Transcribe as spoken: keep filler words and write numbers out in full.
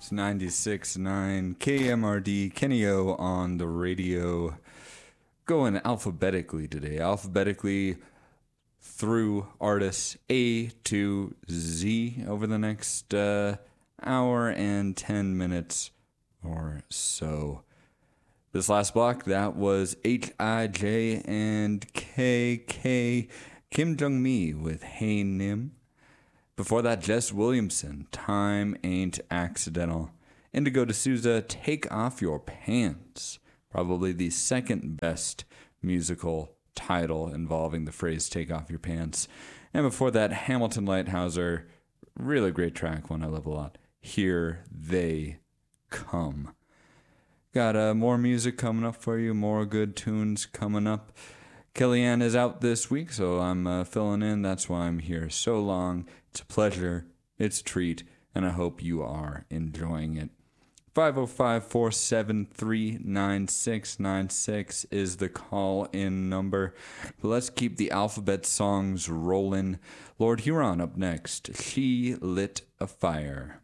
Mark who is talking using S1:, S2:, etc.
S1: ninety-six point nine K M R D, Kenny O on the radio. Going alphabetically today. Alphabetically through artists A to Z over the next uh, hour and ten minutes or so. This last block, that was H I J and K K, Kim Jung-mi with Hey Nim. Before that, Jess Williamson, Time Ain't Accidental. Indigo D'Souza, Take Off Your Pants. Probably the second best musical title involving the phrase Take Off Your Pants. And before that, Hamilton Lighthouser, really great track, one I love a lot. Here They Come. Got uh, more music coming up for you, more good tunes coming up. Kellyanne is out this week, so I'm uh, filling in. That's why I'm here so long. It's a pleasure, it's a treat, and I hope you are enjoying it. five oh five, four seven three, nine six nine six is the call-in number. But let's keep the alphabet songs rolling. Lord Huron up next. She Lit a Fire.